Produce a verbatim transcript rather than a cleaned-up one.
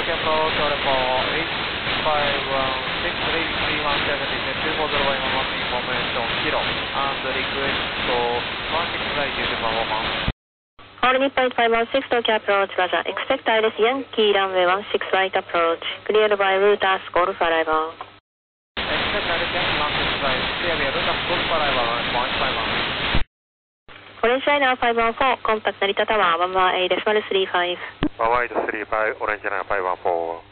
Tokyo approach, report eight five one six three three one seven two four zero one one information kilo and request one six right due to performance. All Nippon eight five one six Tokyo approach, Roger. Expect I L S Yankee runway one six right approach. Cleared by route as Golf arrival. Expect I L S Yankee one six right, clear by route as Golf arrival one five one. Orange Liner five one four, contact Narita Tower one one eight decimal three five. one one eight three five, Orange Liner five one four.